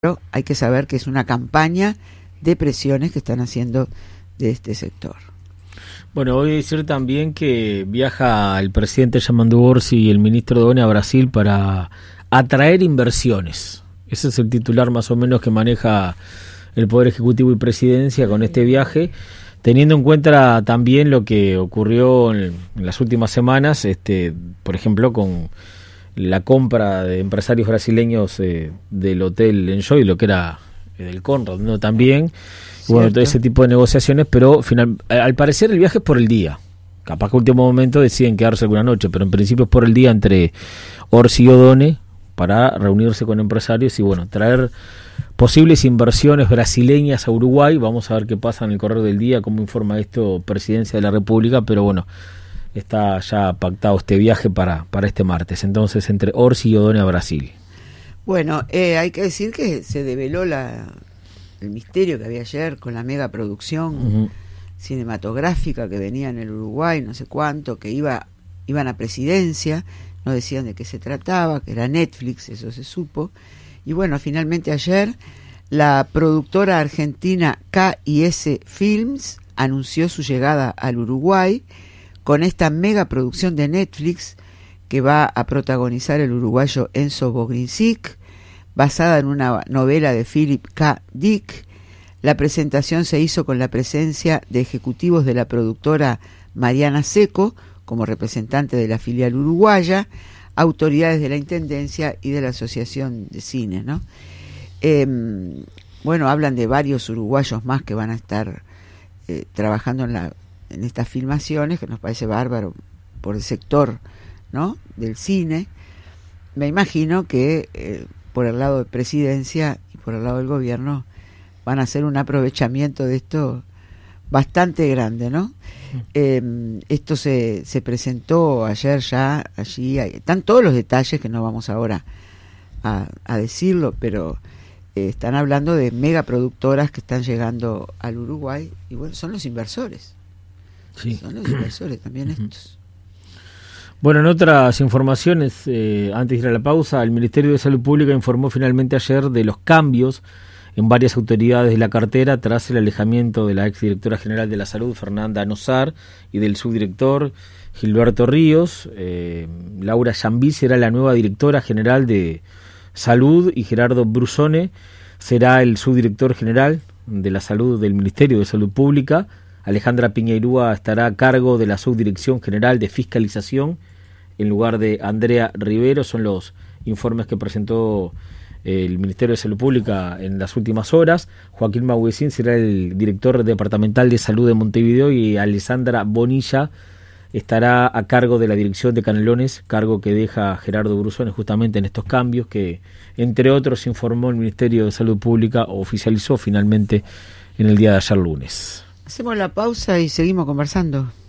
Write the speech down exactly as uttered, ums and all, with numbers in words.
Pero hay que saber que es una campaña de presiones que están haciendo de este sector. Bueno, voy a decir también que viaja el presidente Yamandu Orsi y el ministro de ONE a Brasil para atraer inversiones. Ese es el titular más o menos que maneja el Poder Ejecutivo y Presidencia con este viaje, teniendo en cuenta también lo que ocurrió en, en las últimas semanas, este, por ejemplo, con la compra de empresarios brasileños eh, del Hotel Enjoy, lo que era eh, del Conrad, ¿no? También, y bueno, todo ese tipo de negociaciones, pero final, al parecer el viaje es por el día. Capaz que a último momento deciden quedarse alguna noche, pero en principio es por el día entre Orsi y Odone para reunirse con empresarios y bueno, traer posibles inversiones brasileñas a Uruguay. Vamos a ver qué pasa en el correr del día, cómo informa esto Presidencia de la República, pero bueno, está ya pactado este viaje para, para este martes, entonces entre Orsi y Odone a Brasil. Bueno, eh, hay que decir que se develó la, el misterio que había ayer con la mega producción uh-huh. cinematográfica que venía en el Uruguay, no sé cuánto, que iba iban a Presidencia, no decían de qué se trataba, que era Netflix, eso se supo, y bueno, finalmente ayer la productora argentina K y S Films anunció su llegada al Uruguay con esta mega producción de Netflix que va a protagonizar el uruguayo Enzo Bogrinsic, basada en una novela de Philip K. Dick. La presentación se hizo con la presencia de ejecutivos de la productora Mariana Seco, como representante de la filial uruguaya, autoridades de la Intendencia y de la Asociación de Cine, ¿no? Eh, bueno, hablan de varios uruguayos más que van a estar eh, trabajando en la en estas filmaciones, que nos parece bárbaro por el sector, ¿no?, del cine. Me imagino que eh, por el lado de Presidencia y por el lado del gobierno van a hacer un aprovechamiento de esto bastante grande, ¿no? Eh, esto se, se presentó ayer ya, allí hay, están todos los detalles que no vamos ahora a, a decirlo, pero eh, están hablando de megaproductoras que están llegando al Uruguay y bueno, son los inversores. Sí. Son los inversores también uh-huh. estos. Bueno, en otras informaciones, eh, antes de ir a la pausa, el Ministerio de Salud Pública informó finalmente ayer de los cambios en varias autoridades de la cartera tras el alejamiento de la exdirectora general de la Salud, Fernanda Nosar, y del subdirector Gilberto Ríos. Eh, Laura Yambí será la nueva directora general de Salud y Gerardo Brusone será el subdirector general de la Salud del Ministerio de Salud Pública. Alejandra Piñeirúa estará a cargo de la Subdirección General de Fiscalización en lugar de Andrea Rivero. Son los informes que presentó el Ministerio de Salud Pública en las últimas horas. Joaquín Mahuesín será el director departamental de Salud de Montevideo y Alessandra Bonilla estará a cargo de la Dirección de Canelones, cargo que deja Gerardo Brusone justamente en estos cambios que, entre otros, informó el Ministerio de Salud Pública o oficializó finalmente en el día de ayer lunes. Hacemos la pausa y seguimos conversando.